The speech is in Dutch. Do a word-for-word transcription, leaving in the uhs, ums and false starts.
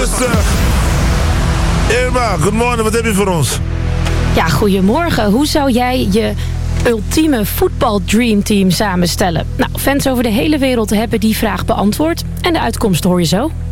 Dus, uh, Irma, goedemorgen, wat heb je voor ons? Ja, goedemorgen. Hoe zou jij je ultieme voetbal dreamteam samenstellen? Nou, fans over de hele wereld hebben die vraag beantwoord. En de uitkomst hoor je zo.